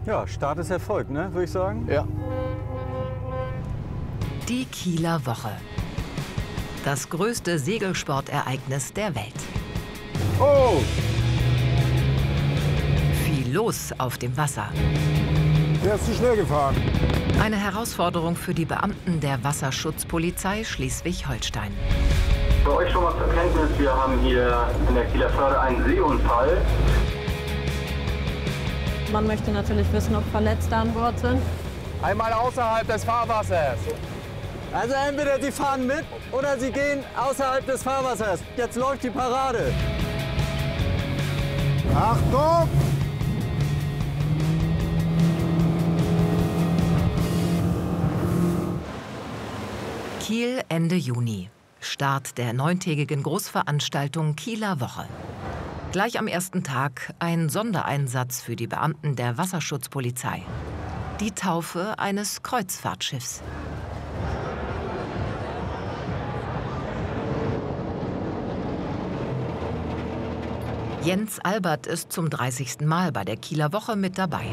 Ja, Start ist Erfolg, ne, würde ich sagen. Ja. Die Kieler Woche. Das größte Segelsportereignis der Welt. Oh! Viel los auf dem Wasser. Der ist zu schnell gefahren. Eine Herausforderung für die Beamten der Wasserschutzpolizei Schleswig-Holstein. Für euch schon mal zur Kenntnis, wir haben hier in der Kieler Förde einen Seeunfall. Man möchte natürlich wissen, ob Verletzte an Bord sind. Einmal außerhalb des Fahrwassers. Also entweder Sie fahren mit oder Sie gehen außerhalb des Fahrwassers. Jetzt läuft die Parade. Achtung! Kiel Ende Juni. Start der 9-tägigen Großveranstaltung Kieler Woche. Gleich am ersten Tag ein Sondereinsatz für die Beamten der Wasserschutzpolizei. Die Taufe eines Kreuzfahrtschiffs. Jens Albert ist zum 30. Mal bei der Kieler Woche mit dabei.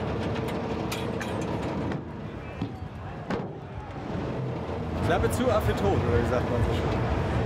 Klappe zu, Affe tot, oder wie sagt man so schön.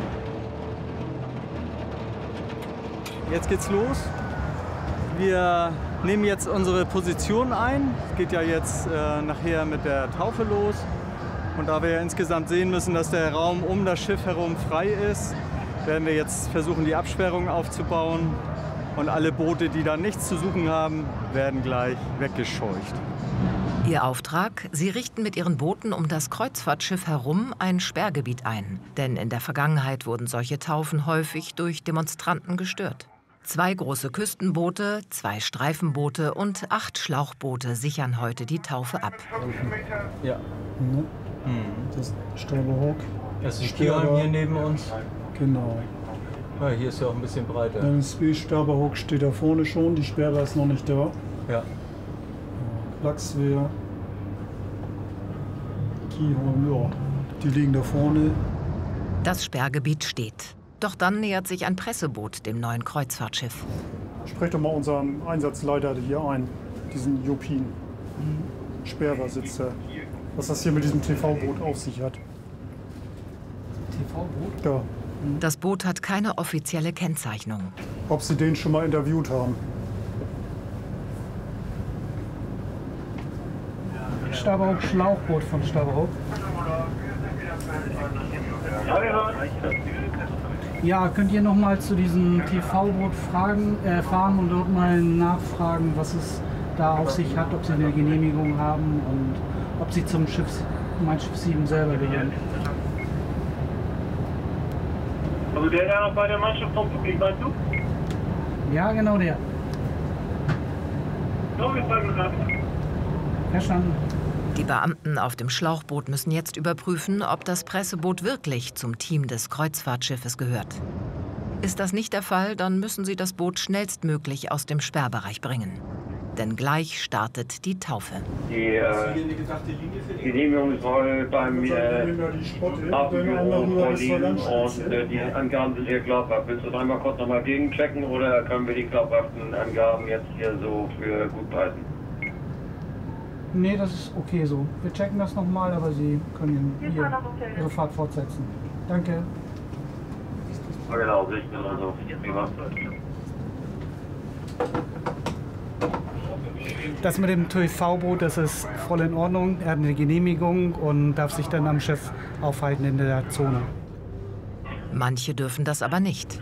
Jetzt geht's los. Wir nehmen jetzt unsere Position ein. Es geht ja jetzt nachher mit der Taufe los. Und da wir ja insgesamt sehen müssen, dass der Raum um das Schiff herum frei ist, werden wir jetzt versuchen, die Absperrung aufzubauen. Und alle Boote, die da nichts zu suchen haben, werden gleich weggescheucht. Ihr Auftrag? Sie richten mit ihren Booten um das Kreuzfahrtschiff herum ein Sperrgebiet ein. Denn in der Vergangenheit wurden solche Taufen häufig durch Demonstranten gestört. 2 große Küstenboote, 2 Streifenboote und 8 Schlauchboote sichern heute die Taufe ab. Ja. Das ist Steuerhock. Das ist die Steuer hier neben uns. Genau. Ja, hier ist ja auch ein bisschen breiter. Dann ist Sperrhock steht da vorne schon, die Sperre ist noch nicht da. Ja. Lachswehr, Kiehorn, ja, die liegen da vorne. Das Sperrgebiet steht. Doch dann nähert sich ein Presseboot dem neuen Kreuzfahrtschiff. Sprech doch mal unseren Einsatzleiter hier ein, diesen Jopin. Sperrer sitzt da. Was das hier mit diesem TV-Boot auf sich hat. TV-Boot? Ja. Das Boot hat keine offizielle Kennzeichnung. Ob Sie den schon mal interviewt haben? Staberhock, Schlauchboot von Staberhock. Ja, könnt ihr noch mal zu diesem TV-Boot fahren und dort mal nachfragen, was es da auf sich hat, ob sie eine Genehmigung haben und ob sie zum Mein Schiff 7 selber gehören. Also der noch bei der Mannschaft vom Publikum, weißt du? Ja, genau der. Verstanden. Die Beamten auf dem Schlauchboot müssen jetzt überprüfen, ob das Presseboot wirklich zum Team des Kreuzfahrtschiffes gehört. Ist das nicht der Fall, dann müssen sie das Boot schnellstmöglich aus dem Sperrbereich bringen. Denn gleich startet die Taufe. Die Genehmigung soll beim Hafenbüro vorliegen und die Angaben sind hier glaubhaft. Willst du das einmal kurz nochmal gegenchecken oder können wir die glaubhaften Angaben jetzt hier so für gut halten? Nee, das ist okay so. Wir checken das nochmal, aber Sie können hier Ihre Fahrt fortsetzen. Danke. Ja, genau, Sicht und so. Prima. Das mit dem TV-Boot, das ist voll in Ordnung. Er hat eine Genehmigung und darf sich dann am Schiff aufhalten in der Zone. Manche dürfen das aber nicht.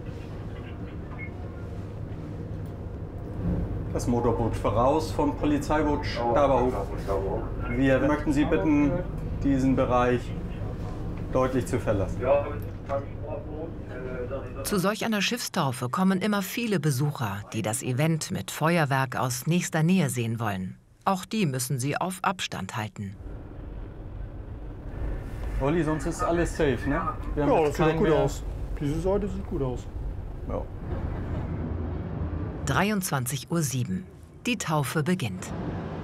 Das Motorboot voraus vom Polizeiboot Staberhock. Wir möchten Sie bitten, diesen Bereich deutlich zu verlassen. Zu solch einer Schiffstaufe kommen immer viele Besucher, die das Event mit Feuerwerk aus nächster Nähe sehen wollen. Auch die müssen sie auf Abstand halten. Olli, sonst ist alles safe, ne? Wir haben Ja, jetzt das sieht keinen gut mehr. aus. Diese Seite sieht gut aus. Ja. 23:07 Uhr. Die Taufe beginnt.